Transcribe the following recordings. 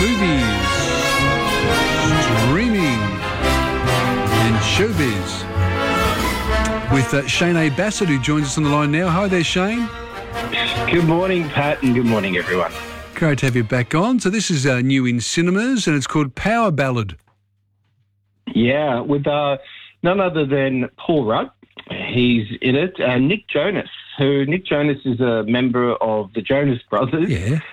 movies, streaming, and showbiz. With Shane A. Bassett, who joins us on the line now. Hi there, Shane. Good morning, Pat, and good morning, everyone. Great to have you back on. So this is new in cinemas, and it's called Power Ballad. Yeah, with none other than Paul Rudd. He's in it. Nick Jonas, Nick Jonas is a member of the Jonas Brothers,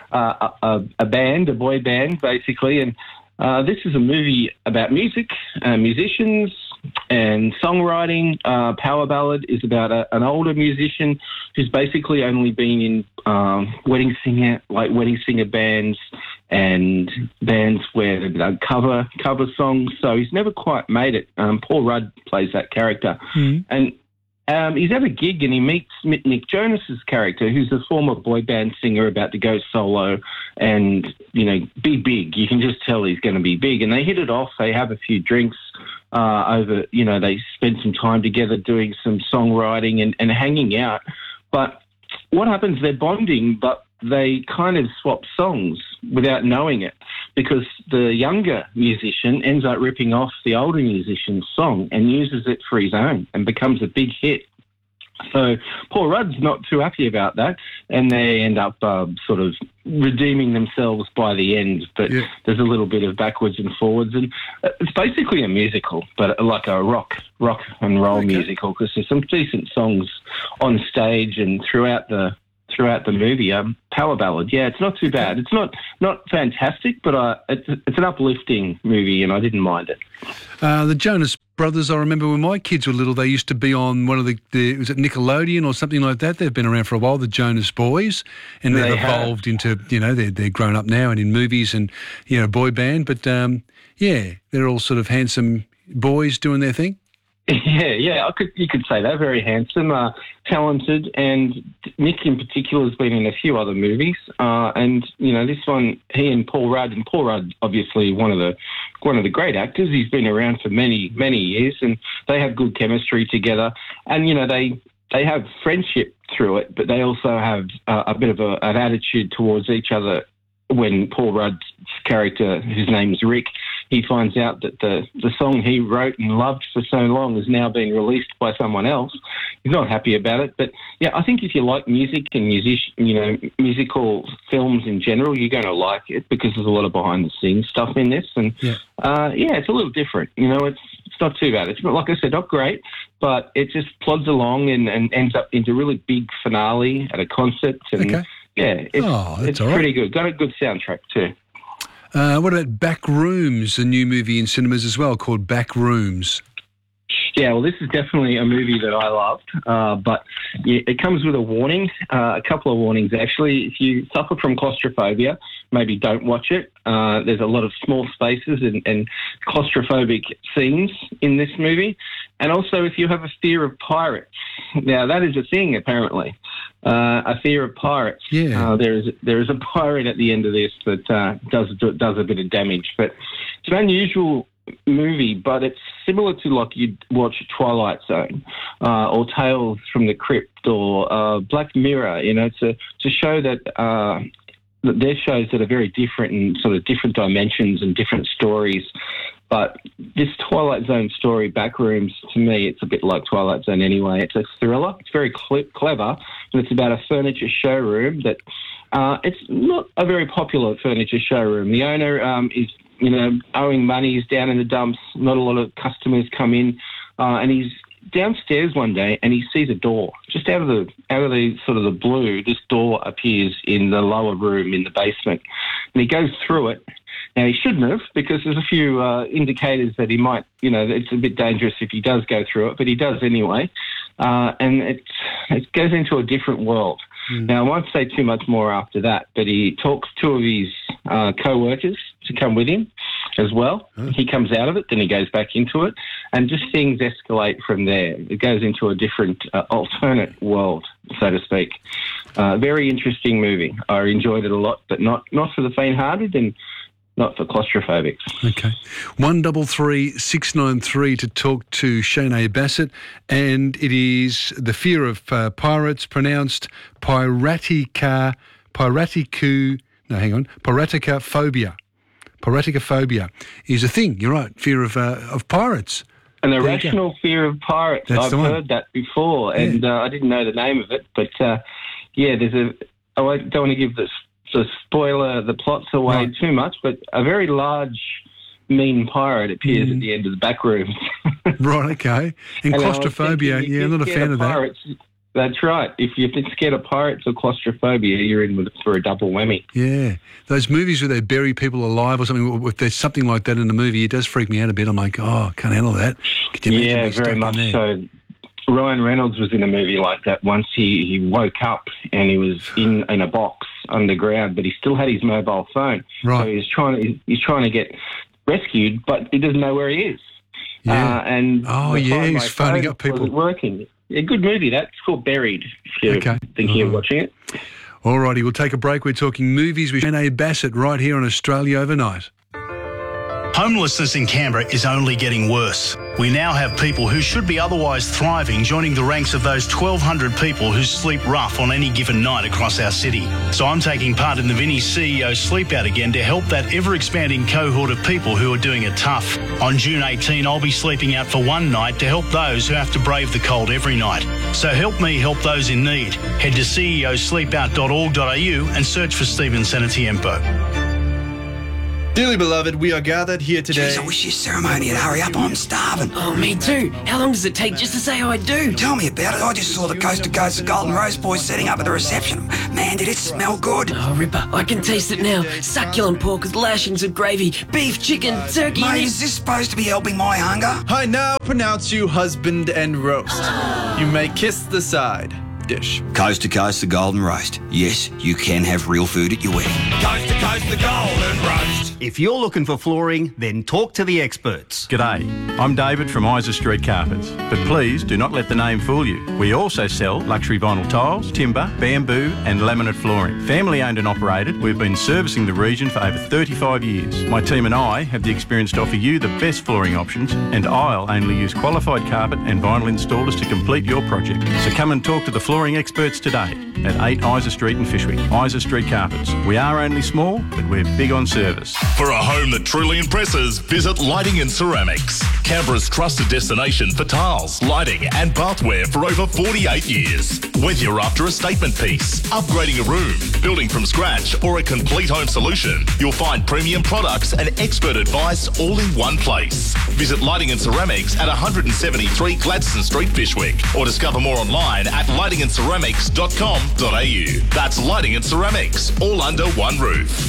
a band, a boy band, basically. And this is a movie about music, musicians, and songwriting. Power Ballad is about an older musician who's basically only been in wedding singer bands and bands where they've done cover songs. So he's never quite made it. Paul Rudd plays that character. And he's at a gig and he meets Nick Jonas's character, who's a former boy band singer about to go solo and, be big. You can just tell he's going to be big. And they hit it off. They have a few drinks over, they spend some time together doing some songwriting and hanging out. But what happens, they're bonding, but they kind of swap songs without knowing it, because the younger musician ends up ripping off the older musician's song and uses it for his own and becomes a big hit. So Paul Rudd's not too happy about that, and they end up sort of redeeming themselves by the end. But there's a little bit of backwards and forwards, and it's basically a musical, but like a rock and roll musical, because there's some decent songs on stage and throughout the movie. Power Ballad, it's not too bad. It's not fantastic, but it's an uplifting movie, and I didn't mind it. The Jonas Brothers, I remember when my kids were little, they used to be on one of the was it Nickelodeon or something like that? They've been around for a while, the Jonas Boys, and they've evolved into, they're grown up now and in movies and, boy band. But, they're all sort of handsome boys doing their thing. Yeah, you could say that. Very handsome, talented, and Nick in particular has been in a few other movies. And this one, he and Paul Rudd, obviously one of the great actors. He's been around for many years, and they have good chemistry together. And they have friendship through it, but they also have a bit of an attitude towards each other. When Paul Rudd's character, whose name is Rick, he finds out that the song he wrote and loved for so long is now being released by someone else. He's not happy about it. But, I think if you like music and musical films in general, you're going to like it, because there's a lot of behind-the-scenes stuff in this. And, it's a little different. It's not too bad. It's, like I said, not great, but it just plods along and ends up into a really big finale at a concert. And, it's pretty good. Got a good soundtrack too. What about Back Rooms, a new movie in cinemas as well called Back Rooms? Yeah, well, this is definitely a movie that I loved, but it comes with a warning, a couple of warnings actually. If you suffer from claustrophobia, maybe don't watch it. There's a lot of small spaces and claustrophobic scenes in this movie. And also if you have a fear of pirates. Now, that is a thing, apparently. A fear of pirates. Yeah. There is a pirate at the end of this that does a bit of damage. But it's an unusual movie, but it's similar to like you'd watch Twilight Zone or Tales from the Crypt or Black Mirror. It's a show that they're shows that are very different in sort of different dimensions and different stories. But this Twilight Zone story, Backrooms, to me, it's a bit like Twilight Zone anyway. It's a thriller. It's very clever, and it's about a furniture showroom that it's not a very popular furniture showroom. The owner is, owing money. He's down in the dumps. Not a lot of customers come in, and he's downstairs one day and he sees a door just out of the sort of the blue. This door appears in the lower room in the basement, and he goes through it. Now, he shouldn't have, because there's a few indicators that he might, it's a bit dangerous if he does go through it, but he does anyway. And it goes into a different world. Now, I won't say too much more after that, but he talks to two of his co-workers to come with him as well. He comes out of it, then he goes back into it, and just things escalate from there. It goes into a different alternate world, so to speak. Very interesting movie. I enjoyed it a lot, but not for the faint-hearted and not for claustrophobics. Okay. 133 693 to talk to Shane A. Bassett, and it is The Fear of Pirates, pronounced Piratica Phobia. Piraticophobia is a thing. You're right. Fear of pirates. An irrational fear of pirates. That's I've the one. heard that before, and I didn't know the name of it. But there's I don't want to give the spoiler the plots away too much, but a very large, mean pirate appears at the end of the back room. Right. Okay. And claustrophobia. I'm not a fan of that. That's right. If you're scared of pirates or claustrophobia, you're in for a double whammy. Yeah. Those movies where they bury people alive or something, if there's something like that in the movie, it does freak me out a bit. I'm like, I can't handle that. Yeah, very much so. Ryan Reynolds was in a movie like that once. He woke up and he was in a box underground, but he still had his mobile phone. Right. So he's trying to get rescued, but he doesn't know where he is. Yeah. He's phoning up people. Wasn't working. A good movie, that. It's called Buried, if you're thinking of watching it. All righty, we'll take a break. We're talking movies with Shane Bassett right here on Australia Overnight. Homelessness in Canberra is only getting worse. We now have people who should be otherwise thriving joining the ranks of those 1,200 people who sleep rough on any given night across our city. So I'm taking part in the Vinnie CEO Sleep Out again to help that ever-expanding cohort of people who are doing it tough. On June 18, I'll be sleeping out for one night to help those who have to brave the cold every night. So help me help those in need. Head to ceosleepout.org.au and search for Stephen Senatiempo. Dearly beloved, we are gathered here today. Jeez, I wish your ceremony would hurry up. I'm starving. Oh, me too. How long does it take just to say I do? Tell me about it. I just saw the Coast to Coast of Golden Rose boys setting up at the reception. Man, did it smell good. Oh, Ripper, I can taste it now. Succulent pork with lashings of gravy, beef, chicken, turkey. Mate, is this supposed to be helping my hunger? I now pronounce you husband and roast. You may kiss the side dish. Coast to Coast the Golden Roast. Yes, you can have real food at your wedding. Coast to Coast the Golden Roast. If you're looking for flooring, then talk to the experts. G'day, I'm David from Isa Street Carpets, but please do not let the name fool you. We also sell luxury vinyl tiles, timber, bamboo and laminate flooring. Family owned and operated, we've been servicing the region for over 35 years. My team and I have the experience to offer you the best flooring options, and I'll only use qualified carpet and vinyl installers to complete your project. So come and talk to the flooring experts today at 8 Isa Street in Fishwick. Isa Street Carpets. We are only small, but we're big on service. For a home that truly impresses, visit Lighting and Ceramics, Canberra's trusted destination for tiles, lighting and bathware for over 48 years. Whether you're after a statement piece, upgrading a room, building from scratch or a complete home solution, you'll find premium products and expert advice all in one place. Visit Lighting and Ceramics at 173 Gladstone Street, Fishwick, or discover more online at lightingandceramics.com.au. That's Lighting and Ceramics, all under one roof.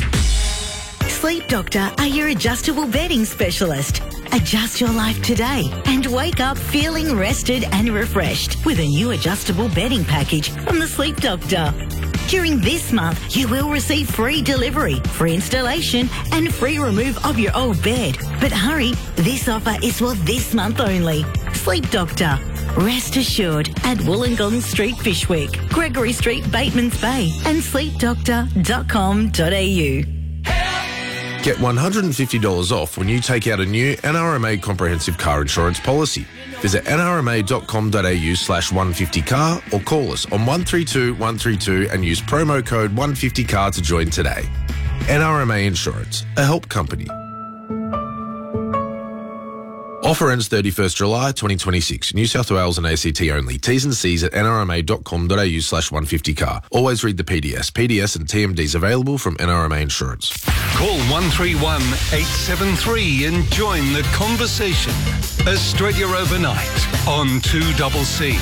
Sleep Doctor are your adjustable bedding specialist. Adjust your life today and wake up feeling rested and refreshed with a new adjustable bedding package from the Sleep Doctor. During this month, you will receive free delivery, free installation and free remove of your old bed. But hurry, this offer is for this month only. Sleep Doctor. Rest assured at Wollongong Street, Fishwick, Gregory Street, Batemans Bay and sleepdoctor.com.au. Get $150 off when you take out a new NRMA comprehensive car insurance policy. Visit nrma.com.au/150car or call us on 132 132 and use promo code 150car to join today. NRMA Insurance, a help company. Offer ends 31st July 2026. New South Wales and ACT only. T's and C's at nrma.com.au/150car. Always read the PDS. PDS and TMDs available from NRMA Insurance. Call 131 873 and join the conversation. Australia Overnight on 2CC.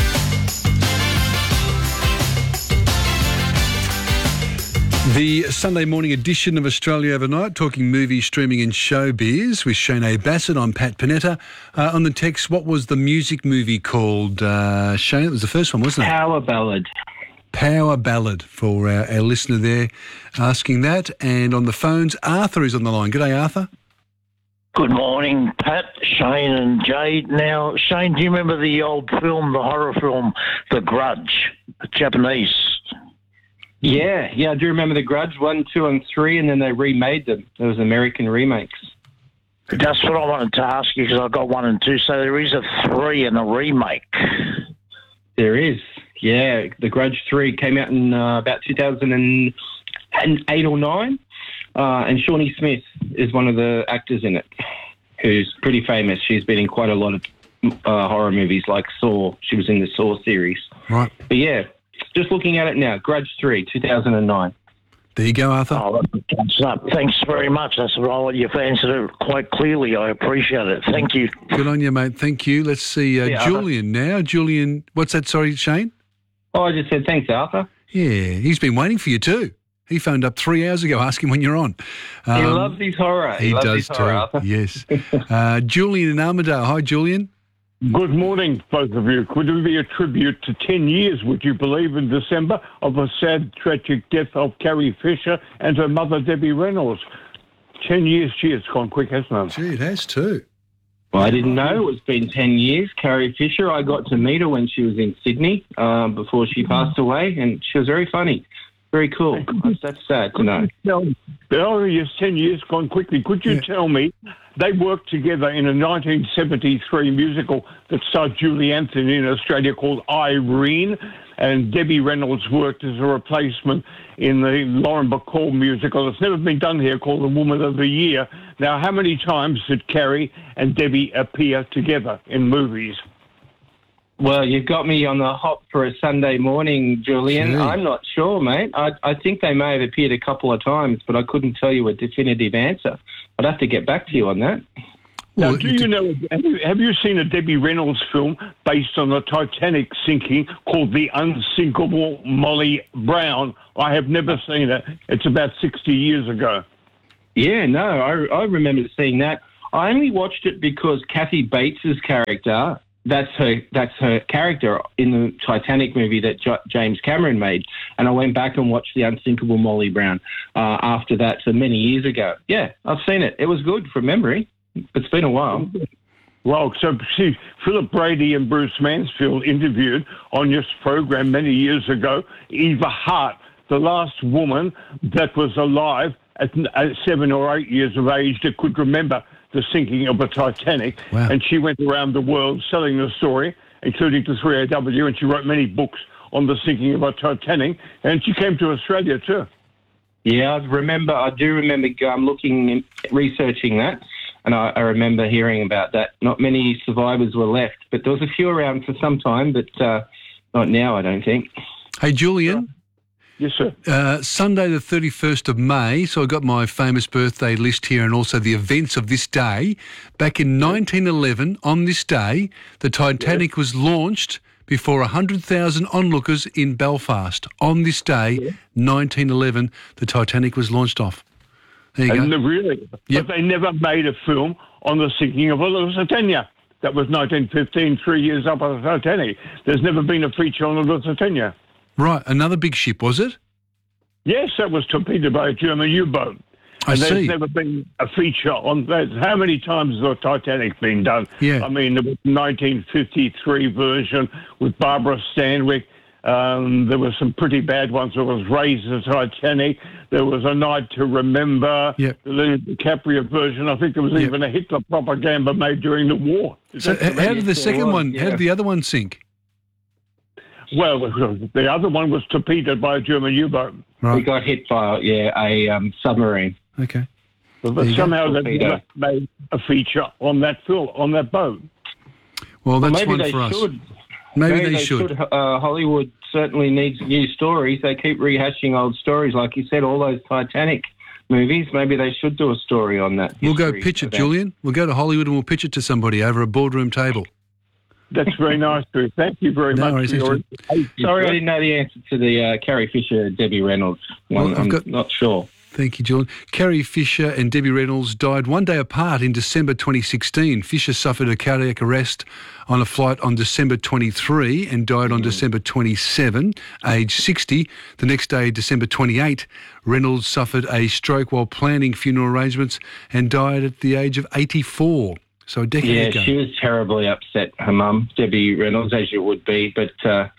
The Sunday morning edition of Australia Overnight, talking movies, streaming and showbiz with Shane Bassett. I'm Pat Panetta. On the text, what was the music movie called? Shane, it was the first one, wasn't it? Power Ballad. Power Ballad for our listener there asking that. And on the phones, Arthur is on the line. G'day, Arthur. Good morning, Pat, Shane and Jade. Now, Shane, do you remember the old film, the horror film, The Grudge, Japanese? Yeah, I do remember The Grudge 1, 2 and 3, and then they remade them. There was American remakes. That's what I wanted to ask you because I got 1 and 2. So there is a 3 and a remake. There is, yeah. The Grudge 3 came out in about 2008 or 9. And Shawnee Smith is one of the actors in it, who's pretty famous. She's been in quite a lot of horror movies like Saw. She was in the Saw series. Right. But yeah, just looking at it now, Grudge 3, 2009. There you go, Arthur. Oh, thanks very much. That's right. You've answered it quite clearly. I appreciate it. Thank you. Good on you, mate. Thank you. Let's see Julian now. Julian, what's that? Sorry, Shane? Oh, I just said thanks, Arthur. Yeah, he's been waiting for you too. He phoned up 3 hours ago asking when you're on. He loves his horror. He loves does his horror, too, Arthur. yes. Julian in Armidale. Hi, Julian. Good morning, both of you. Could it be a tribute to 10 years, would you believe, in December, of a sad, tragic death of Carrie Fisher and her mother, Debbie Reynolds? 10 years, gee, it's gone quick, hasn't it? Gee, it has too. Well, I didn't know it's been 10 years. Carrie Fisher, I got to meet her when she was in Sydney before she passed away, and she was very funny. Very cool. That's sad to know. Oh, yes, 10 years gone quickly. Could you tell me, they worked together in a 1973 musical that starred Julie Anthony in Australia called Irene, and Debbie Reynolds worked as a replacement in the Lauren Bacall musical that's never been done here called The Woman of the Year. Now, how many times did Carrie and Debbie appear together in movies? Well, you've got me on the hop for a Sunday morning, Julian. Gee. I'm not sure, mate. I think they may have appeared a couple of times, but I couldn't tell you a definitive answer. I'd have to get back to you on that. Now, do you know, have you seen a Debbie Reynolds film based on the Titanic sinking called The Unsinkable Molly Brown? I have never seen it. It's about 60 years ago. Yeah, no, I remember seeing that. I only watched it because Kathy Bates's character, that's her character in the Titanic movie that James Cameron made, and I went back and watched The Unsinkable Molly Brown after that, so many years ago. Yeah, I've seen it. It was good from memory. It's been a while. Well, so see, Philip Brady and Bruce Mansfield interviewed on your program many years ago Eva Hart, the last woman that was alive at 7 or 8 years of age that could remember the sinking of the Titanic. Wow. And she went around the world selling the story, including to 3AW, and she wrote many books on the sinking of the Titanic, and she came to Australia too. Yeah, I do remember researching that, and I remember hearing about that. Not many survivors were left, but there was a few around for some time, but not now, I don't think. Hey, Julian. Yes, sir. Sunday the 31st of May, so I got my famous birthday list here and also the events of this day. Back in 1911, on this day, the Titanic was launched before 100,000 onlookers in Belfast. On this day, 1911, the Titanic was launched off. There you go. Really? Yep. But they never made a film on the sinking of the Lusitania. That was 1915, 3 years up on the Titanic. There's never been a feature on the Lusitania. Right, another big ship, was it? Yes, that was torpedoed by a German U-boat. I see. There's never been a feature on that. How many times has the Titanic been done? Yeah. I mean, there was a 1953 version with Barbara Stanwyck. There were some pretty bad ones. There was Raise the Titanic. There was A Night to Remember. Yep. The Leonardo DiCaprio version. I think there was even a Hitler propaganda made during the war. So how did the second one, how did the other one sink? Well, the other one was torpedoed by a German U-boat. Right. We got hit by a submarine. Okay. But somehow they never made a feature on that film, on that boat. Well, that's maybe one they for us. Should. Maybe they should. Hollywood certainly needs new stories. They keep rehashing old stories. Like you said, all those Titanic movies, maybe they should do a story on that. We'll go pitch it, Julian. We'll go to Hollywood and we'll pitch it to somebody over a boardroom table. That's very nice, Drew. Thank you very much. Sorry, I didn't know the answer to the Carrie Fisher, Debbie Reynolds one. Well, I'm not sure. Thank you, Julian. Carrie Fisher and Debbie Reynolds died one day apart in December 2016. Fisher suffered a cardiac arrest on a flight on December 23 and died on December 27, age 60. The next day, December 28, Reynolds suffered a stroke while planning funeral arrangements and died at the age of 84. So a decade ago. Yeah, she was terribly upset, her mum, Debbie Reynolds, as you would be. But,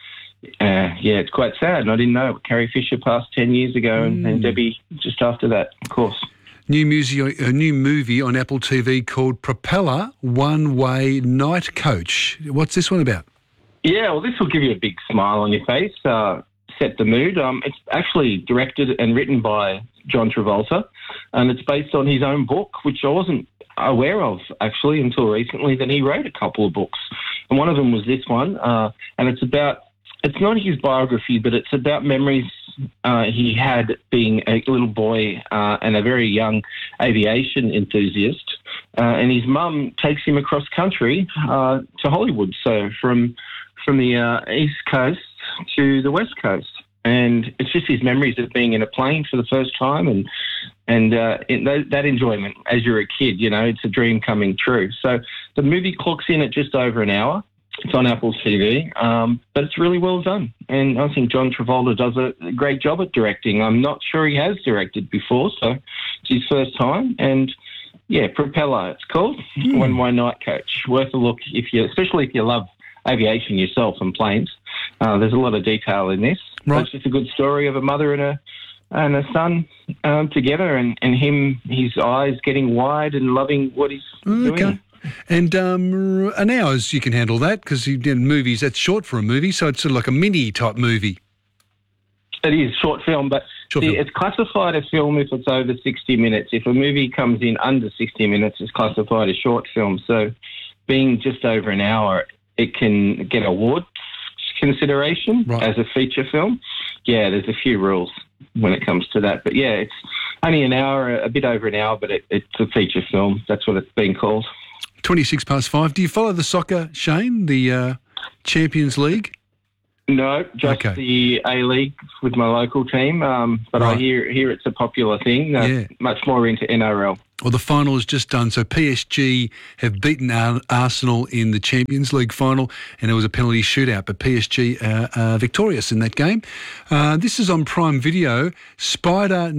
it's quite sad. And I didn't know Carrie Fisher passed 10 years ago and Debbie just after that, of course. A new movie on Apple TV called Propeller One-Way Night Coach. What's this one about? Yeah, well, this will give you a big smile on your face, set the mood. It's actually directed and written by John Travolta, and it's based on his own book, which I wasn't aware of, actually, until recently, that he wrote a couple of books. And one of them was this one, and it's not his biography, but it's about memories he had being a little boy and a very young aviation enthusiast. And his mum takes him across country to Hollywood, so from the East Coast to the West Coast. And it's just his memories of being in a plane for the first time and that enjoyment as you're a kid, it's a dream coming true. So the movie clocks in at just over an hour. It's on Apple TV, but it's really well done. And I think John Travolta does a great job at directing. I'm not sure he has directed before, so it's his first time. And, yeah, Propeller, it's called. One Way Night Coach. Worth a look, especially if you love aviation yourself and planes. There's a lot of detail in this. Right. It's just a good story of a mother and a son together, and his eyes getting wide and loving what he's doing. And an hour's you can handle that because in movies that's short for a movie, so it's sort of like a mini type movie. It is short film, but it's classified a film if it's over 60 minutes. If a movie comes in under 60 minutes, it's classified a short film. So, being just over an hour, it can get award consideration as a feature film. Yeah, there's a few rules when it comes to that, but yeah, it's only an hour, a bit over an hour, but it's a feature film. That's what it's been called. 5:26. Do you follow the soccer, Shane, the Champions League? No, just the A-League with my local team, but I hear it's a popular thing, much more into NRL. Well, the final is just done. So PSG have beaten Arsenal in the Champions League final, and it was a penalty shootout, but PSG are victorious in that game. This is on Prime Video, Spider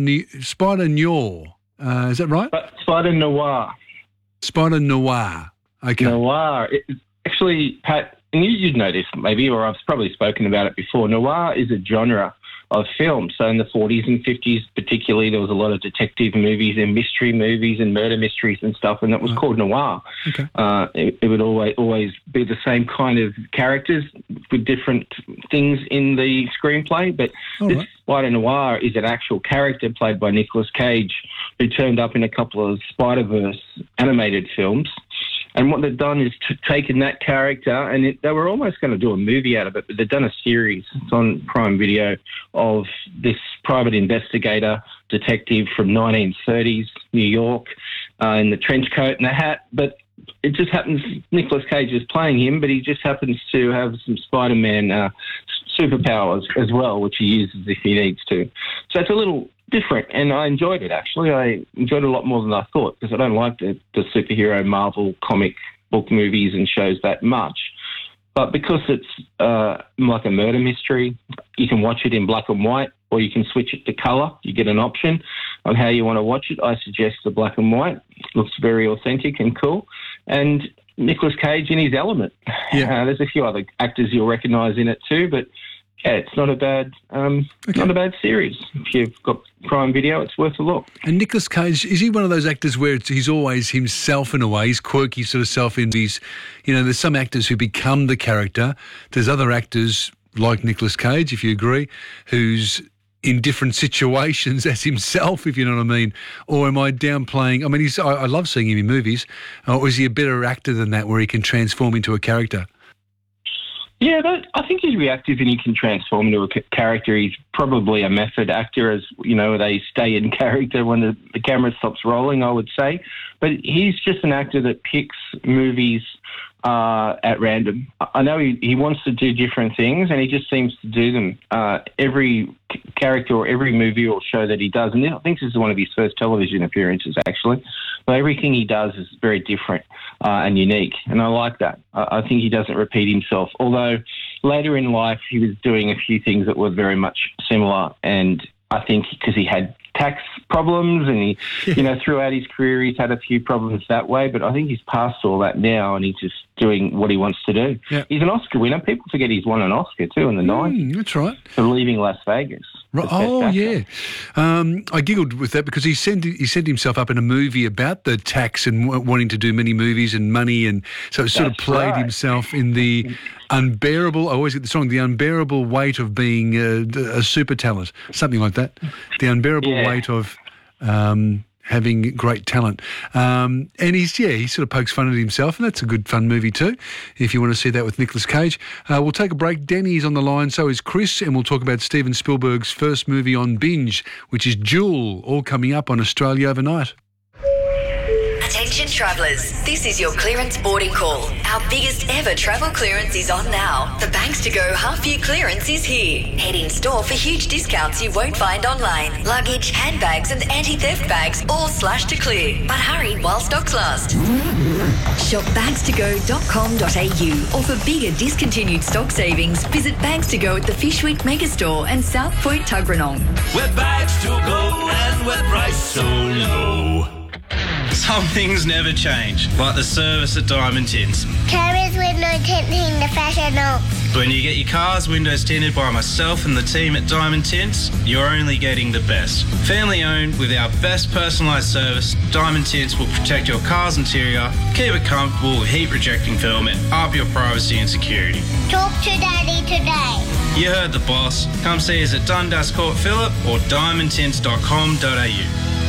Noir. Is that right? Spider Noir. Spider Noir. Okay. Noir. Actually, Pat, and you'd know this maybe, or I've probably spoken about it before. Noir is a genre of film. So in the 40s and 50s particularly, there was a lot of detective movies and mystery movies and murder mysteries and stuff, and that was called noir. Okay. It would always be the same kind of characters with different things in the screenplay, but this Spider Noir is an actual character played by Nicolas Cage, who turned up in a couple of Spider-Verse animated films. And what they've done is taken that character, and they were almost going to do a movie out of it, but they've done a series. It's on Prime Video of this private investigator detective from 1930s New York in the trench coat and the hat. But it just happens Nicolas Cage is playing him, but he just happens to have some Spider-Man superpowers as well, which he uses if he needs to. So it's a little different, and I enjoyed it, actually. I enjoyed it a lot more than I thought, because I don't like the superhero Marvel comic book movies and shows that much. But because it's like a murder mystery, you can watch it in black and white, or you can switch it to colour. You get an option on how you want to watch it. I suggest the black and white. It looks very authentic and cool. And Nicolas Cage in his element. Yeah. There's a few other actors you'll recognise in it too, but yeah, it's not a bad series. If you've got Prime Video, it's worth a look. And Nicolas Cage, is he one of those actors where he's always himself in a way? He's quirky sort of self in these, there's some actors who become the character. There's other actors like Nicolas Cage, if you agree, who's in different situations as himself, if you know what I mean. Or am I downplaying? I mean, I love seeing him in movies. Or is he a better actor than that, where he can transform into a character? Yeah, I think he's reactive and he can transform into a character. He's probably a method actor, as they stay in character when the camera stops rolling, I would say. But he's just an actor that picks movies at random. I know he wants to do different things, and he just seems to do them. Every character or every movie or show that he does, and I think this is one of his first television appearances, actually. But everything he does is very different and unique, and I like that. I think he doesn't repeat himself, although later in life he was doing a few things that were very much similar, and I think because he had tax problems and he, throughout his career he's had a few problems that way, but I think he's past all that now, and he just doing what he wants to do. Yeah. He's an Oscar winner. People forget he's won an Oscar too in the 90s. That's right. For Leaving Las Vegas. Right. Oh, yeah. I giggled with that because he set himself up in a movie about the tax and wanting to do many movies and money, and so it sort of played himself in the unbearable, I always get this wrong, the unbearable weight of being a super talent, something like that. The unbearable weight of having great talent. And he sort of pokes fun at himself, and that's a good fun movie too, if you want to see that with Nicolas Cage. We'll take a break. Danny's on the line, so is Chris, and we'll talk about Steven Spielberg's first movie on binge, which is Jewel, all coming up on Australia Overnight. Attention travellers, this is your clearance boarding call. Our biggest ever travel clearance is on now. The Banks to Go half-year clearance is here. Head in store for huge discounts you won't find online. Luggage, handbags and anti-theft bags all slashed to clear. But hurry while stocks last. Shop bagstogo.com.au, or for bigger discontinued stock savings, visit Bags to Go at the Fishwick Megastore and South Point Tuggeranong. We're bags to go and we're priced so low. Some things never change, like the service at Diamond Tints. Carriers window tinting the professional. When you get your car's windows tinted by myself and the team at Diamond Tints, you're only getting the best. Family owned with our best personalised service, Diamond Tints will protect your car's interior, keep it comfortable with heat rejecting film, and up your privacy and security. Talk to Daddy today. You heard the boss. Come see us at Dundas Court Phillip or diamondtints.com.au.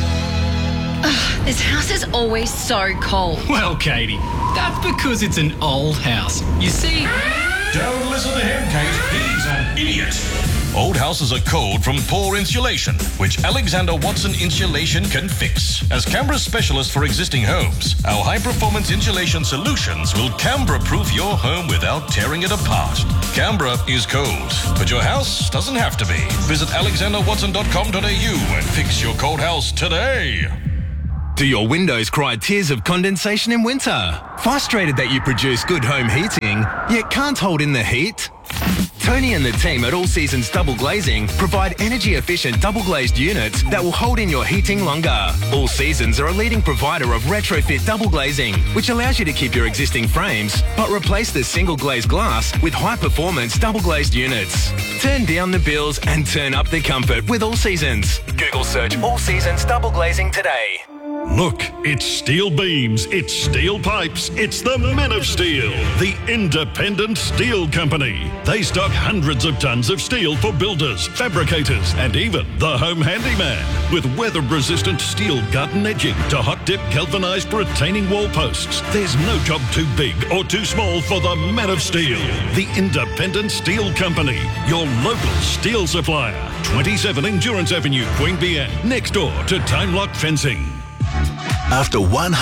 This house is always so cold. Well, Katie, that's because it's an old house. You see... Don't listen to him, Kate. He's an idiot. Old houses are cold from poor insulation, which Alexander Watson Insulation can fix. As Canberra's specialist for existing homes, our high-performance insulation solutions will Canberra-proof your home without tearing it apart. Canberra is cold, but your house doesn't have to be. Visit alexanderwatson.com.au and fix your cold house today. Do your windows cry tears of condensation in winter? Frustrated that you produce good home heating, yet can't hold in the heat? Tony and the team at All Seasons Double Glazing provide energy-efficient double-glazed units that will hold in your heating longer. All Seasons are a leading provider of retrofit double glazing, which allows you to keep your existing frames, but replace the single-glazed glass with high-performance double-glazed units. Turn down the bills and turn up the comfort with All Seasons. Google search All Seasons Double Glazing today. Look, it's steel beams, it's steel pipes, it's the Men of Steel, the independent steel company. They stock hundreds of tons of steel for builders, fabricators, and even the home handyman. With weather-resistant steel garden edging to hot-dip galvanised retaining wall posts, there's no job too big or too small for the Men of Steel, the independent steel company, your local steel supplier. 27 Endurance Avenue, Queanbeyan, next door to Time Lock Fencing. After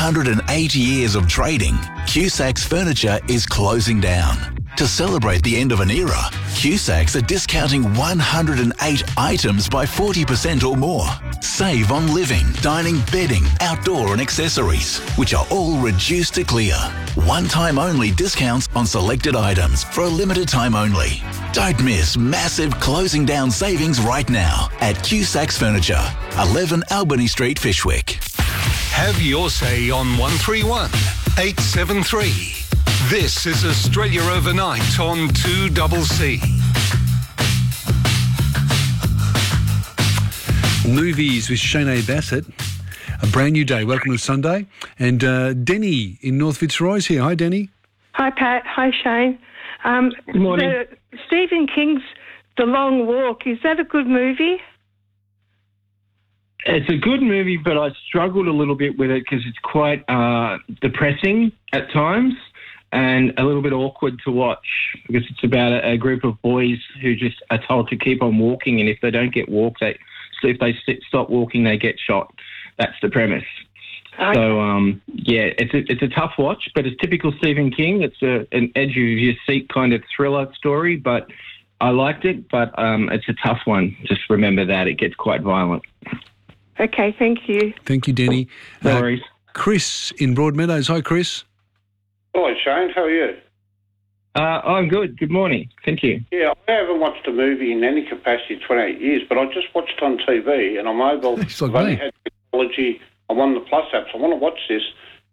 180 years of trading, Cusacks Furniture is closing down. To celebrate the end of an era, Cusacks are discounting 108 items by 40% or more. Save on living, dining, bedding, outdoor and accessories, which are all reduced to clear. One-time only discounts on selected items for a limited time only. Don't miss massive closing down savings right now at Cusacks Furniture, 11 Albany Street, Fishwick. Have your say on 131 873. This is Australia Overnight on 2CC. Movies with Shane Bassett. A brand new day. Welcome to Sunday. And Denny in North Fitzroy is here. Hi, Denny. Hi, Pat. Hi, Shane. Good morning. Stephen King's The Long Walk, is that a good movie? It's a good movie, but I struggled a little bit with it because it's quite depressing at times and a little bit awkward to watch because it's about a group of boys who just are told to keep on walking, and if they don't get walked, if they stop walking, they get shot. That's the premise. Okay. So, it's a tough watch, but it's typical Stephen King. It's an edge-of-your-seat kind of thriller story, but I liked it, but it's a tough one. Just remember that. It gets quite violent. Okay, thank you. Thank you, Denny. No worries. Chris in Broadmeadows. Hi, Chris. Hi, Shane. How are you? I'm good. Good morning. Thank you. Yeah, I haven't watched a movie in any capacity in 28 years, but I just watched it on TV and on mobile. It's like I've only had technology. I'm on the Plus apps. I want to watch this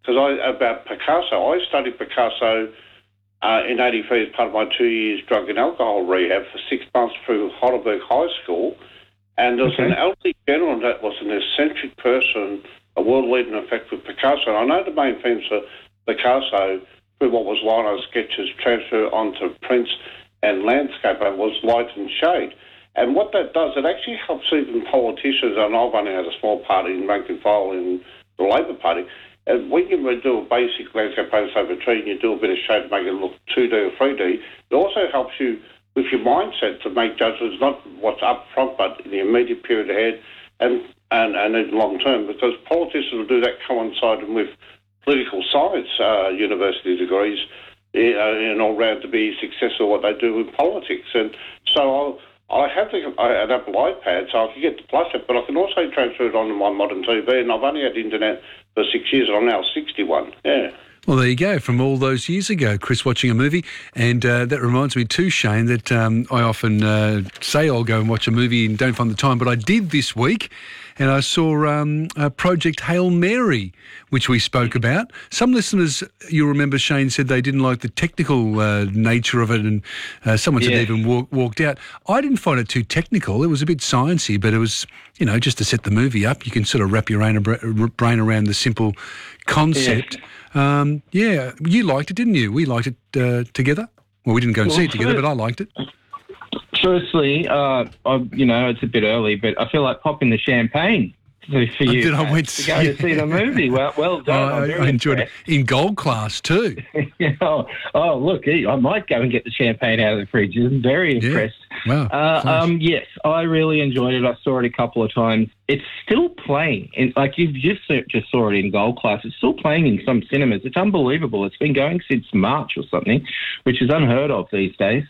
about Picasso. I studied Picasso in 83 as part of my 2 years drug and alcohol rehab for 6 months through Heidelberg High School. And there was an elderly gentleman that was an eccentric person, a world leader in effect with Picasso. And I know the main themes for Picasso, through what was line sketches, transfer onto prints and landscape, was light and shade. And what that does, it actually helps even politicians, and I've only had a small part in rank and file in the Labor Party, and when you do a basic landscape paint over a tree and you do a bit of shade to make it look 2D or 3D, it also helps you with your mindset to make judgments, not what's up front, but in the immediate period ahead and in long term, because politicians will do that coinciding with political science university degrees in all round to be successful what they do in politics. And so I have an Apple iPad, so I can get to plus it, but I can also transfer it onto my modern TV, and I've only had internet for 6 years, and I'm now 61. Yeah. Well, there you go, from all those years ago, Chris watching a movie. And that reminds me too, Shane, that I often say I'll go and watch a movie and don't find the time, but I did this week, and I saw Project Hail Mary, which we spoke about. Some listeners, you'll remember, Shane, said they didn't like the technical nature of it, and someone said they even walked out. I didn't find it too technical. It was a bit sciencey, but it was, just to set the movie up. You can sort of wrap your brain around the simple concept. You liked it, didn't you? We liked it together. Well, we didn't go and see it together, but I liked it. Firstly, it's a bit early, but I feel like popping the champagne for you to go to see the movie. Well done. I enjoyed it in gold class too. Look, I might go and get the champagne out of the fridge. I'm very impressed. Wow. Yes, I really enjoyed it. I saw it a couple of times. It's still playing. You've just saw it in gold class. It's still playing in some cinemas. It's unbelievable. It's been going since March or something, which is unheard of these days.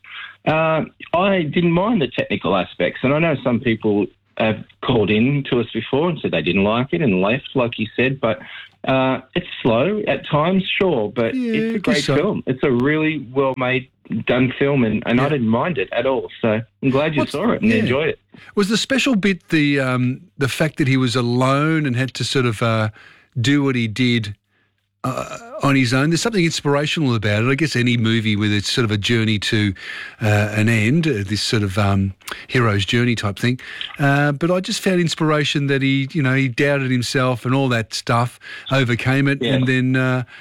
I didn't mind the technical aspects, and I know some people have called in to us before and said they didn't like it and left, like you said, but it's slow at times, sure, but it's a great film. It's a really well-made, done film, and I didn't mind it at all, so I'm glad you saw it and enjoyed it. Was the special bit the fact that he was alone and had to sort of do what he did on his own? There's something inspirational about it. I guess any movie with it's sort of a journey to an end, this sort of hero's journey type thing. But I just found inspiration that he doubted himself and all that stuff, overcame it, and then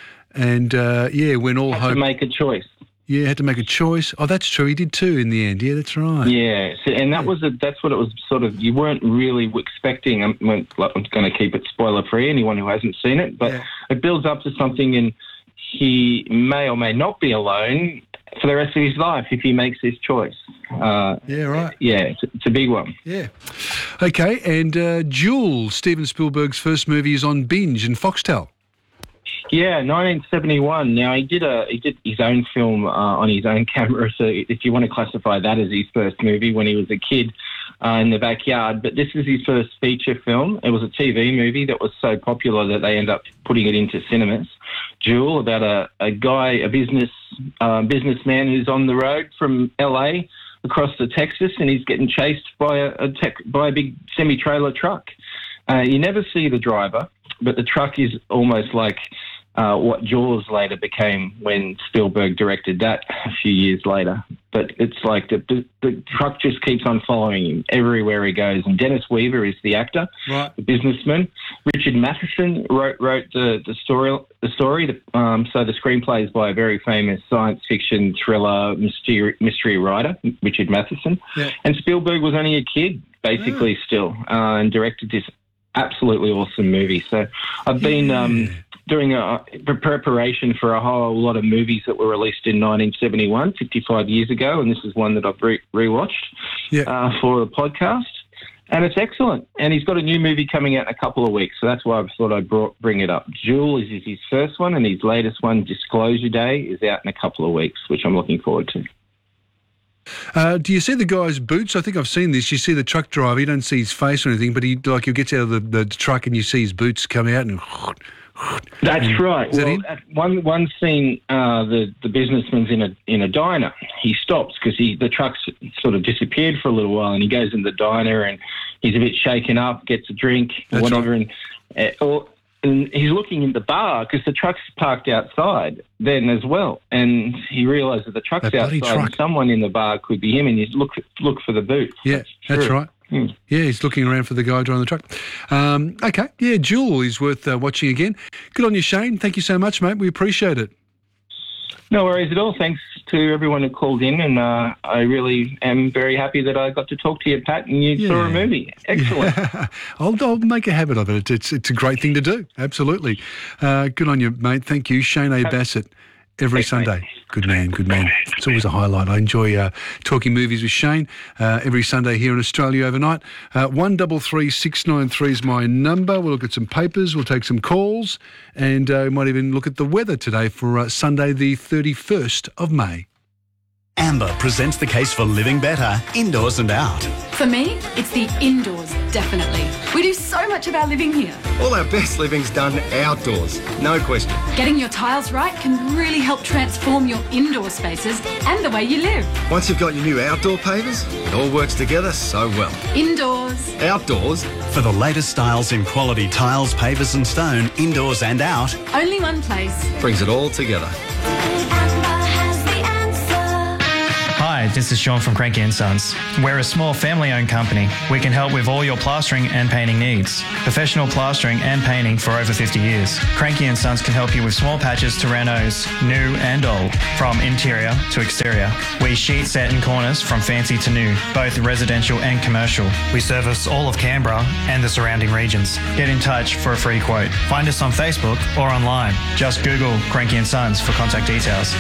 when all hope had to make a choice. Yeah, had to make a choice. Oh, that's true. He did too in the end. Yeah, that's right. Yeah, and that's what it was sort of, you weren't really expecting. I'm going to keep it spoiler-free, anyone who hasn't seen it, but it builds up to something, and he may or may not be alone for the rest of his life if he makes this choice. Right. Yeah, it's a big one. Yeah. Okay, and Jules, Steven Spielberg's first movie, is on binge in Foxtel. Yeah, 1971. Now, he did his own film on his own camera, so if you want to classify that as his first movie when he was a kid in the backyard. But this is his first feature film. It was a TV movie that was so popular that they ended up putting it into cinemas. Jewel, about a guy, a businessman who's on the road from LA across to Texas, and he's getting chased by a big semi-trailer truck. You never see the driver, but the truck is almost like what Jaws later became when Spielberg directed that a few years later. But it's like the truck just keeps on following him everywhere he goes. And Dennis Weaver is the actor, the businessman. Richard Matheson wrote the story. So the screenplay is by a very famous science fiction thriller mystery writer, Richard Matheson. Yeah. And Spielberg was only a kid, basically, still, and directed this absolutely awesome movie. So I've been doing a preparation for a whole lot of movies that were released in 1971, 55 years ago, and this is one that I've rewatched for the podcast, and it's excellent. And he's got a new movie coming out in a couple of weeks, so that's why I thought I'd bring it up. Jewel is his first one, and his latest one, Disclosure Day, is out in a couple of weeks, which I'm looking forward to. Do you see the guy's boots? I think I've seen this. You see the truck driver. You don't see his face or anything, but he gets out of the truck and you see his boots come out and... That's right. Well, at one scene, the businessman's in a diner. He stops because the truck's sort of disappeared for a little while, and he goes in the diner and he's a bit shaken up, gets a drink or whatever, right. and he's looking in the bar because the truck's parked outside then as well. And he realised that the truck's outside and someone in the bar could be him, and you look for the boots. Yeah, that's right. Yeah, he's looking around for the guy driving the truck. Okay, yeah, Jewel is worth watching again. Good on you, Shane. Thank you so much, mate. We appreciate it. No worries at all. Thanks to everyone who called in, and I really am very happy that I got to talk to you, Pat, and you saw a movie. Excellent. Yeah. I'll make a habit of it. It's a great thing to do. Absolutely. Good on you, mate. Thank you. Shane A. Bassett. Every Sunday. Mate. Good man. It's always a highlight. I enjoy talking movies with Shane every Sunday here in Australia Overnight. 133693 is my number. We'll look at some papers. We'll take some calls. And we might even look at the weather today for Sunday the 31st of May. Amber presents the case for living better, indoors and out. For me, it's the indoors, definitely. We do so much of our living here. All our best living's done outdoors, no question. Getting your tiles right can really help transform your indoor spaces and the way you live. Once you've got your new outdoor pavers, it all works together so well. Indoors. Outdoors. For the latest styles in quality tiles, pavers and stone, indoors and out. Only one place. Brings it all together. Hi, this is Sean from Cranky & Sons. We're a small family-owned company. We can help with all your plastering and painting needs. Professional plastering and painting for over 50 years. Cranky & Sons can help you with small patches to renos, new and old, from interior to exterior. We sheet set in corners from fancy to new, both residential and commercial. We service all of Canberra and the surrounding regions. Get in touch for a free quote. Find us on Facebook or online. Just Google Cranky & Sons for contact details.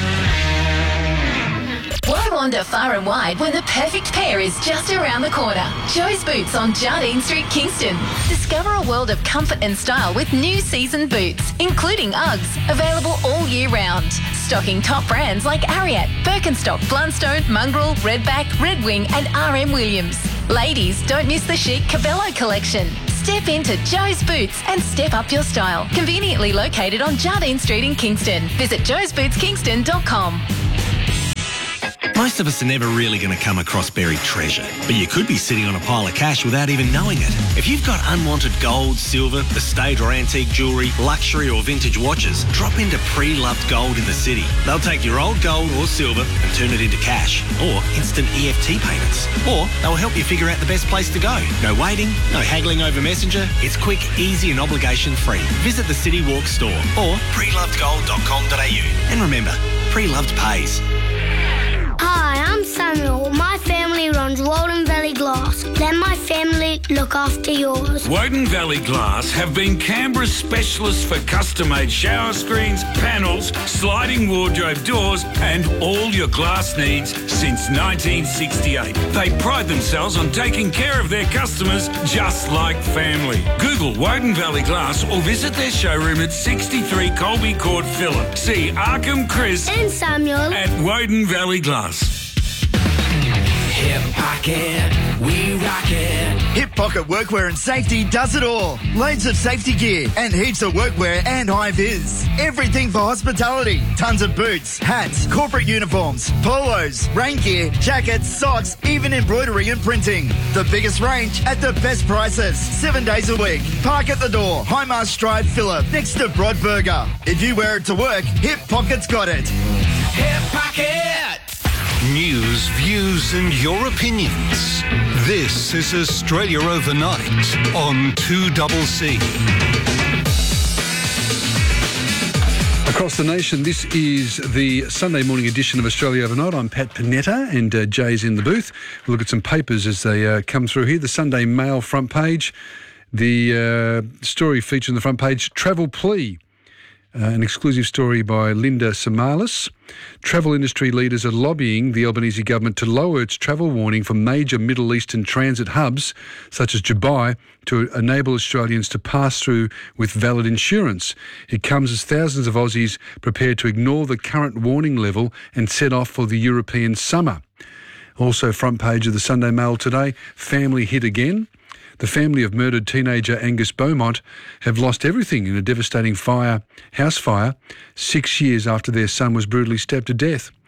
Why wander far and wide when the perfect pair is just around the corner? Joe's Boots on Jardine Street, Kingston. Discover a world of comfort and style with new season boots, including Uggs, available all year round. Stocking top brands like Ariat, Birkenstock, Blundstone, Mongrel, Redback, Red Wing and RM Williams. Ladies, don't miss the chic Cabello collection. Step into Joe's Boots and step up your style. Conveniently located on Jardine Street in Kingston. Visit joesbootskingston.com. Most of us are never really going to come across buried treasure, but you could be sitting on a pile of cash without even knowing it. If you've got unwanted gold, silver, estate or antique jewellery, luxury or vintage watches, drop into Pre-Loved Gold in the city. They'll take your old gold or silver and turn it into cash, or instant EFT payments. Or they'll help you figure out the best place to go. No waiting, no haggling over Messenger. It's quick, easy and obligation-free. Visit the City Walk store or prelovedgold.com.au. And remember, Pre-Loved pays. Hi, I'm Samuel. My family runs Walden Valley Glass. Let my family look after yours. Woden Valley Glass have been Canberra's specialists for custom-made shower screens, panels, sliding wardrobe doors and all your glass needs since 1968. They pride themselves on taking care of their customers just like family. Google Woden Valley Glass or visit their showroom at 63 Colby Court, Phillip. See Arkham, Chris and Samuel at Woden Valley Glass. Hip Pocket, we rock it. Hip Pocket Workwear and Safety does it all. Loads of safety gear and heaps of workwear and high-vis. Everything for hospitality. Tons of boots, hats, corporate uniforms, polos, rain gear, jackets, socks, even embroidery and printing. The biggest range at the best prices. 7 days a week. Park at the door. Highmarsh Drive, Phillip, next to Broadburger. If you wear it to work, Hip Pocket's got it. Hip Pocket. News, views and your opinions. This is Australia Overnight on 2CC. Across the nation, this is the Sunday morning edition of Australia Overnight. I'm Pat Panetta and Jay's in the booth. We'll look at some papers as they come through here. The Sunday Mail front page, the story featured on the front page, Travel Plea. An exclusive story by Linda Samalis. Travel industry leaders are lobbying the Albanese government to lower its travel warning for major Middle Eastern transit hubs, such as Dubai, to enable Australians to pass through with valid insurance. It comes as thousands of Aussies prepare to ignore the current warning level and set off for the European summer. Also, front page of the Sunday Mail today, family hit again. The family of murdered teenager Angus Beaumont have lost everything in a devastating house fire, 6 years after their son was brutally stabbed to death.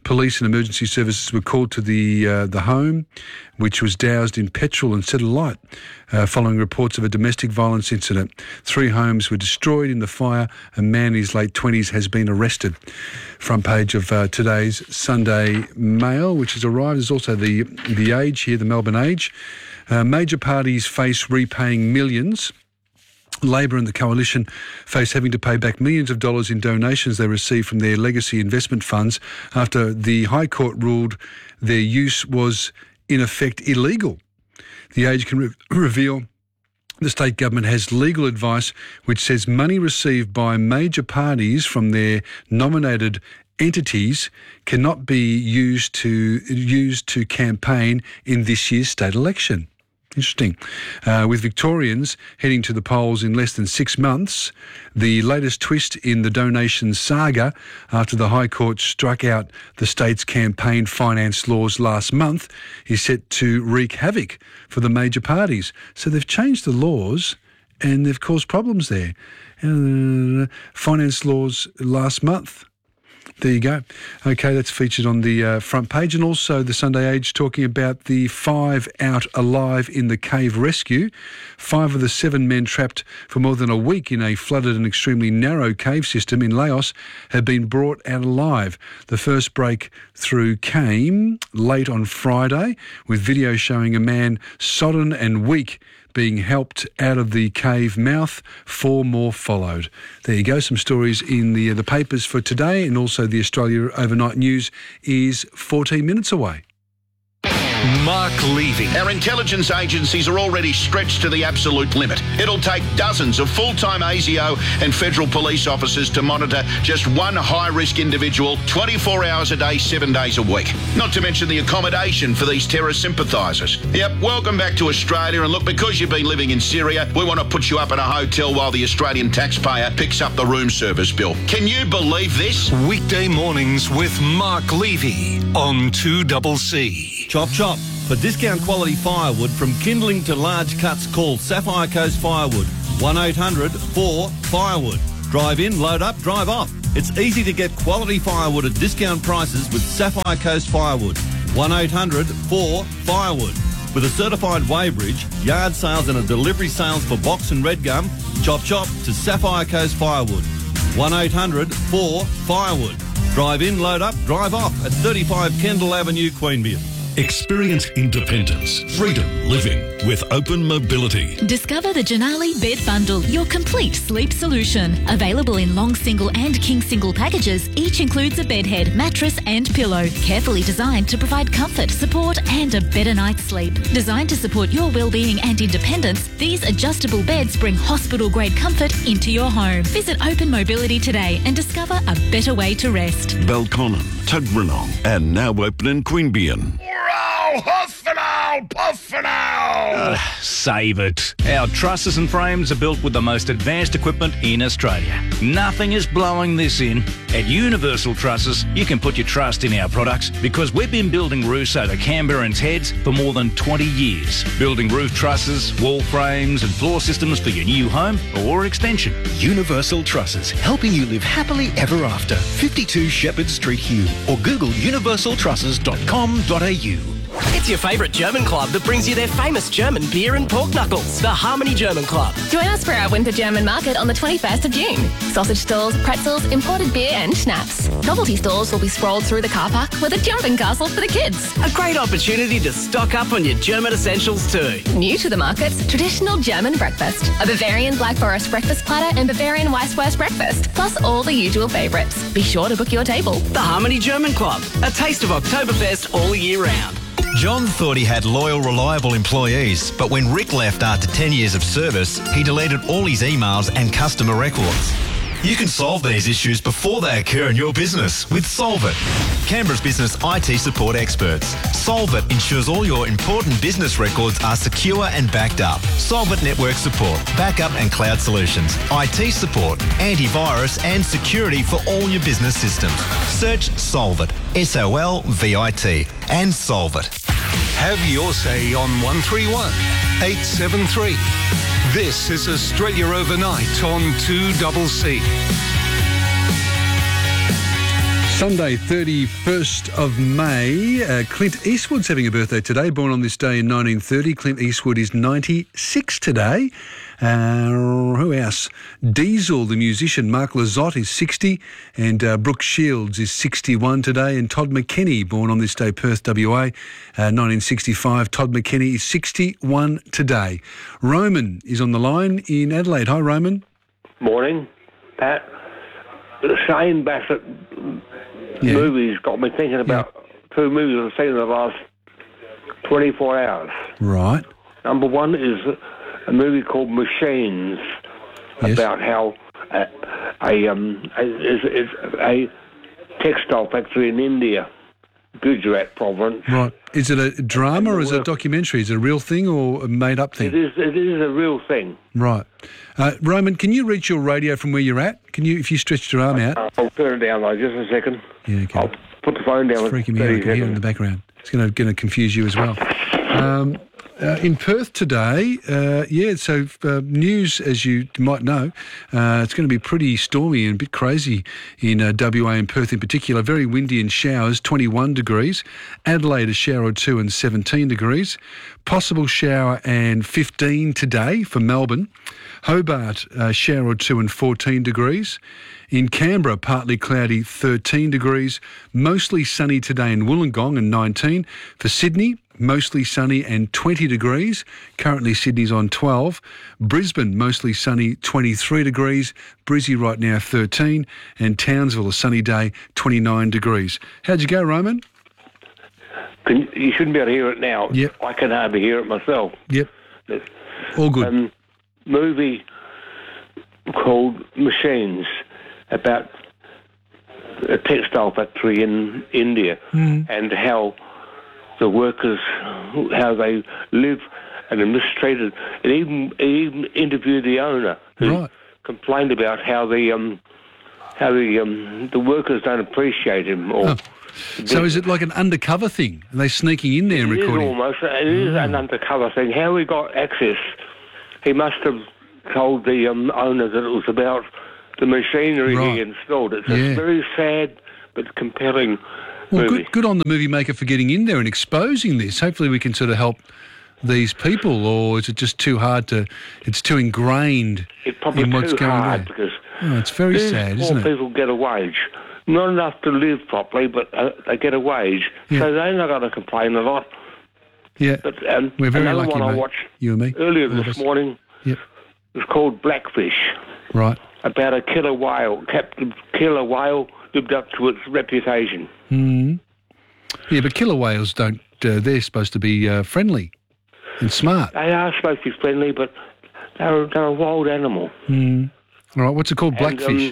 Police and emergency services were called to the home, which was doused in petrol and set alight following reports of a domestic violence incident. 3 homes were destroyed in the fire. A man in his late 20s has been arrested. Front page of today's Sunday Mail, which has arrived. There's also the Age here, the Melbourne Age. Major parties face repaying millions. Labor and the Coalition face having to pay back millions of dollars in donations they received from their legacy investment funds after the High Court ruled their use was in effect illegal. The Age can reveal the state government has legal advice which says money received by major parties from their nominated entities cannot be used to campaign in this year's state election. Interesting. With Victorians heading to the polls in less than 6 months, the latest twist in the donation saga after the High Court struck out the state's campaign finance laws last month is set to wreak havoc for the major parties. So they've changed the laws and they've caused problems there. Finance laws last month. There you go. Okay, that's featured on the front page. And also the Sunday Age talking about the 5 out alive in the cave rescue. 5 of the 7 men trapped for more than a week in a flooded and extremely narrow cave system in Laos have been brought out alive. The first breakthrough came late on Friday with video showing a man sodden and weak being helped out of the cave mouth. 4 more followed. There you go. Some stories in the papers for today, and also the Australia Overnight News is 14 minutes away. Mark Levy. Our intelligence agencies are already stretched to the absolute limit. It'll take dozens of full-time ASIO and federal police officers to monitor just one high-risk individual 24 hours a day, 7 days a week. Not to mention the accommodation for these terror sympathisers. Yep, welcome back to Australia, and look, because you've been living in Syria, we want to put you up in a hotel while the Australian taxpayer picks up the room service bill. Can you believe this? Weekday mornings with Mark Levy on 2CC. Chop chop. For discount quality firewood from kindling to large cuts, call Sapphire Coast Firewood. 1-800-4-FIREWOOD. Drive in, load up, drive off. It's easy to get quality firewood at discount prices with Sapphire Coast Firewood. 1-800-4-FIREWOOD. With a certified weighbridge, yard sales and a delivery sales for box and red gum, chop chop to Sapphire Coast Firewood. 1-800-4-FIREWOOD. Drive in, load up, drive off at 35 Kendall Avenue, Queanbeyan. Experience independence, freedom living with Open Mobility. Discover the Janali Bed Bundle, your complete sleep solution. Available in long single and king single packages, each includes a bed head, mattress and pillow. Carefully designed to provide comfort, support and a better night's sleep. Designed to support your well-being and independence, these adjustable beds bring hospital-grade comfort into your home. Visit Open Mobility today and discover a better way to rest. Belconnen, Tuggeranong, and now open in Queanbeyan. Save it. Our trusses and frames are built with the most advanced equipment in Australia. Nothing is blowing this in. At Universal Trusses, you can put your trust in our products because we've been building roofs over Canberrans' heads for more than 20 years. Building roof trusses, wall frames and floor systems for your new home or extension. Universal Trusses, helping you live happily ever after. 52 Shepherd Street, Hume, or Google universaltrusses.com.au. It's your favourite German club that brings you their famous German beer and pork knuckles, the Harmony German Club. Join us for our Winter German Market on the 21st of June. Sausage stalls, pretzels, imported beer and schnapps. Novelty stalls will be sprawled through the car park with a jumping castle for the kids. A great opportunity to stock up on your German essentials too. New to the markets, traditional German breakfast. A Bavarian Black Forest breakfast platter and Bavarian Weisswurst breakfast, plus all the usual favourites. Be sure to book your table. The Harmony German Club, a taste of Oktoberfest all year round. John thought he had loyal, reliable employees, but when Rick left after 10 years of service, he deleted all his emails and customer records. You can solve these issues before they occur in your business with Solvit, Canberra's business IT support experts. Solvit ensures all your important business records are secure and backed up. Solvit network support, backup and cloud solutions, IT support, antivirus and security for all your business systems. Search Solvit, SOLVIT, and Solvit. Have your say on 131 873. This is Australia Overnight on 2CC. Sunday, 31st of May. Clint Eastwood's having a birthday today, born on this day in 1930. Clint Eastwood is 96 today. Who else? Diesel, the musician, Mark Lizotte is 60, and Brooke Shields is 61 today, and Todd McKenney, born on this day, Perth, WA, 1965. Todd McKenney is 61 today. Roman is on the line in Adelaide. Hi, Roman. Morning, Pat. The Shane Bassett movies got me thinking about two movies I've seen in the last 24 hours. Right. Number one is a movie called Machines, about how a textile factory in India, Gujarat province. Right. Is it a drama or is it a documentary? Is it a real thing or a made-up thing? It is a real thing. Right. Roman, can you reach your radio from where you're at? Can you, if you stretched your arm out? I'll turn it down though, just a second. Yeah, okay. I'll put the phone down. It's freaking me out. I can hear it in the background. It's going to confuse you as well. In Perth today, news, as you might know, it's going to be pretty stormy and a bit crazy in WA and Perth in particular. Very windy and showers, 21 degrees. Adelaide, a shower or two and 17 degrees. Possible shower and 15 today for Melbourne. Hobart, a shower or two and 14 degrees. In Canberra, partly cloudy, 13 degrees. Mostly sunny today in Wollongong and 19. For Sydney, mostly sunny and 20 degrees. Currently Sydney's on 12. Brisbane, mostly sunny, 23 degrees. Brizzy right now 13. And Townsville, a sunny day, 29 degrees. How'd you go, Roman? You shouldn't be able to hear it now. Yep. I can hardly hear it myself. Yep. All good. Movie called Machines, about a textile factory in India and how the workers, how they live and are mistreated. It even interviewed the owner who complained about how the workers don't appreciate him. So is it like an undercover thing? Are they sneaking in there and recording? It is almost. It is an undercover thing. How he got access, he must have told the owner that it was about the machinery he installed. It's a very sad but compelling movie. Good on the movie maker for getting in there and exposing this. Hopefully we can sort of help these people, or is it just too hard to... It's too ingrained in what's going on? Because it's very sad, isn't it? People get a wage. Not enough to live properly, but they get a wage. Yeah. So they're not going to complain a lot. Yeah, but, we're very another lucky, one I mate. watched You and me. earlier this morning was called Blackfish. Right. About a killer whale. Captain Killer Whale lived up to its reputation. Yeah, but killer whales don't... they're supposed to be friendly and smart. They are supposed to be friendly, but they're a wild animal. All right, what's it called? Blackfish?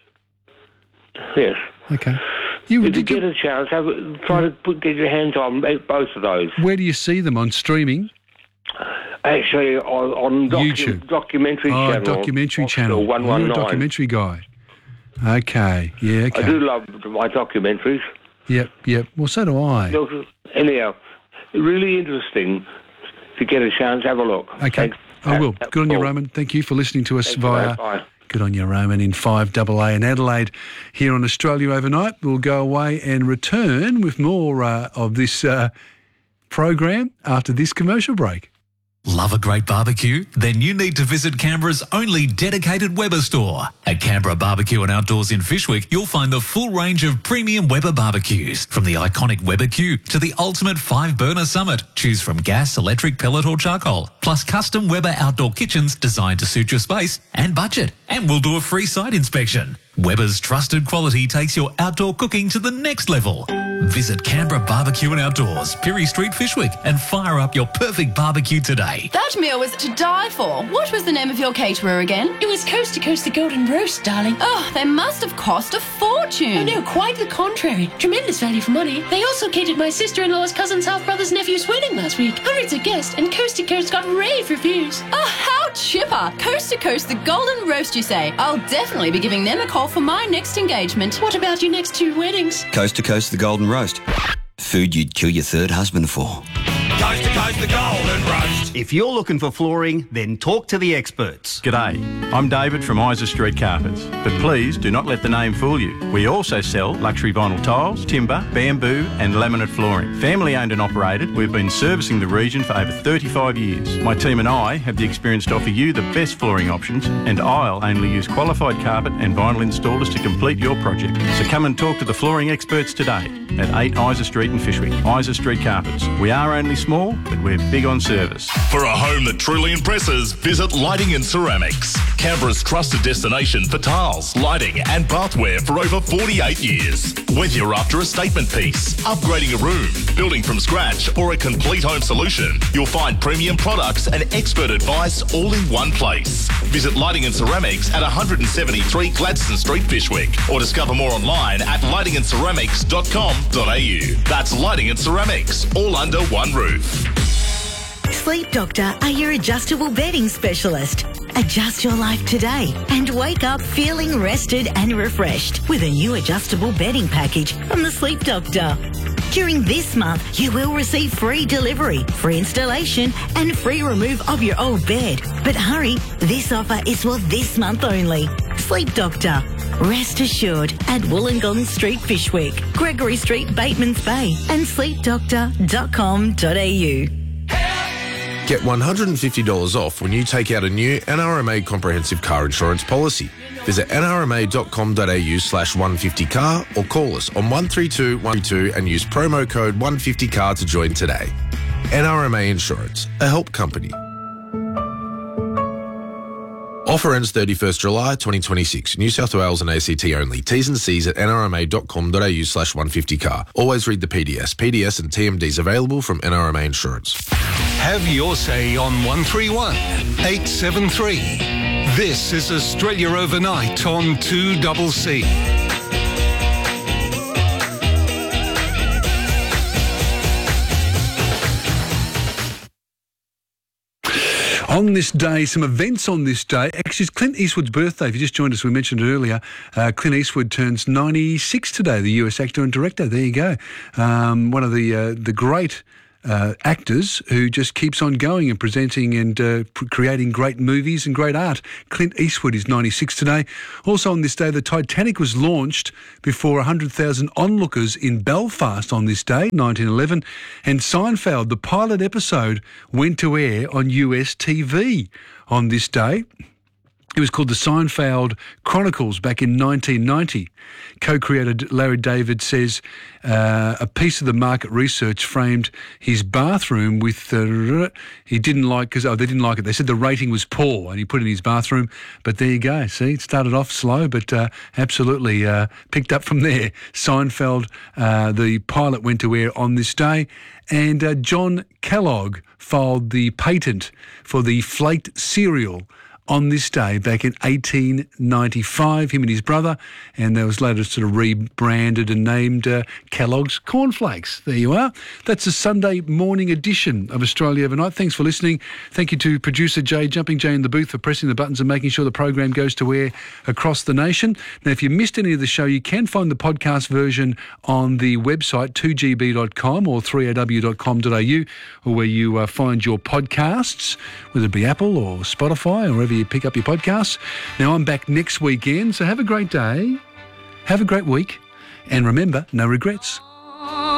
Yes. Okay. If you get a chance, try to get your hands on both of those. Where do you see them? On streaming? Actually, on YouTube. Documentary channel. Documentary channel. 119. You're a documentary guy. Okay, yeah, okay. I do love my documentaries. Yep. Well, so do I. Anyhow, really interesting. If you get a chance, have a look. Okay, Thanks. I will. Good on you, Roman. Thank you for listening to us via... Bye. Good on you, Roman, in 5AA in Adelaide. Here on Australia Overnight, we'll go away and return with more of this program after this commercial break. Love a great barbecue? Then you need to visit Canberra's only dedicated Weber store. At Canberra Barbecue and Outdoors in Fyshwick, you'll find the full range of premium Weber barbecues. From the iconic Weber Q to the ultimate 5-burner Summit. Choose from gas, electric, pellet or charcoal. Plus custom Weber outdoor kitchens designed to suit your space and budget. And we'll do a free site inspection. Weber's trusted quality takes your outdoor cooking to the next level. Visit Canberra Barbecue and Outdoors, Pirie Street, Fyshwick, and fire up your perfect barbecue today. That meal was to die for. What was the name of your caterer again? It was Coast to Coast the Golden Roast, darling. Oh, they must have cost a fortune. Oh, no, quite the contrary. Tremendous value for money. They also catered my sister-in-law's cousin's half-brother's nephew's wedding last week. Hundreds of guests, and Coast to Coast got rave reviews. Oh, how chipper. Coast to Coast the Golden Roast, you say? I'll definitely be giving them a call for my next engagement. What about your next 2 weddings? Coast to Coast the Golden Roast. Food you'd kill your third husband for. Coast to coast, the Golden Roast. If you're looking for flooring, then talk to the experts. G'day, I'm David from Isa Street Carpets, but please do not let the name fool you. We also sell luxury vinyl tiles, timber, bamboo and laminate flooring. Family owned and operated, we've been servicing the region for over 35 years. My team and I have the experience to offer you the best flooring options, and I'll only use qualified carpet and vinyl installers to complete your project. So come and talk to the flooring experts today at 8 Isa Street in Fyshwick. Isa Street Carpets. We are only small, but we're big on service. For a home that truly impresses, visit Lighting and Ceramics. Canberra's trusted destination for tiles, lighting and bathware for over 48 years. Whether you're after a statement piece, upgrading a room, building from scratch or a complete home solution, you'll find premium products and expert advice all in one place. Visit Lighting and Ceramics at 173 Gladstone Street, Fyshwick, or discover more online at lightingandceramics.com.au. That's Lighting and Ceramics, all under one roof. Sleep Doctor are your adjustable bedding specialist. Adjust your life today and wake up feeling rested and refreshed with a new adjustable bedding package from the Sleep Doctor. During this month, you will receive free delivery, free installation and free remove of your old bed. But hurry, this offer is for this month only. Sleep Doctor. Rest assured at Wollongong Street, Fyshwick, Gregory Street, Batemans Bay and sleepdoctor.com.au. Get $150 off when you take out a new NRMA comprehensive car insurance policy. Visit nrma.com.au/150car or call us on 132 132 and use promo code 150car to join today. NRMA Insurance, a help company. Offer ends 31st July 2026. New South Wales and ACT only. T's and C's at nrma.com.au/150car. Always read the PDS. PDS and TMDs available from NRMA Insurance. Have your say on 131 873. This is Australia Overnight on 2CC. On this day, some events on this day. Actually, it's Clint Eastwood's birthday. If you just joined us, we mentioned it earlier. Clint Eastwood turns 96 today, the US actor and director. There you go. One of the great actors who just keeps on going and presenting and creating great movies and great art. Clint Eastwood is 96 today. Also on this day, the Titanic was launched before 100,000 onlookers in Belfast on this day, 1911. And Seinfeld, the pilot episode, went to air on US TV on this day. It was called the Seinfeld Chronicles back in 1990. Co-creator Larry David says a piece of the market research framed his bathroom with he didn't like, because they didn't like it. They said the rating was poor and he put it in his bathroom. But there you go. See, it started off slow, but absolutely picked up from there. Seinfeld, the pilot went to air on this day. And John Kellogg filed the patent for the Flaked cereal on this day back in 1895, him and his brother, and that was later sort of rebranded and named Kellogg's Cornflakes. There you are. That's a Sunday morning edition of Australia Overnight. Thanks for listening. Thank you to producer Jay, Jumping Jay in the booth, for pressing the buttons and making sure the program goes to air across the nation. Now, if you missed any of the show, you can find the podcast version on the website 2gb.com or 3aw.com.au, or where you find your podcasts, whether it be Apple or Spotify or wherever you pick up your podcasts. Now, I'm back next weekend, so have a great day, have a great week, and remember, no regrets.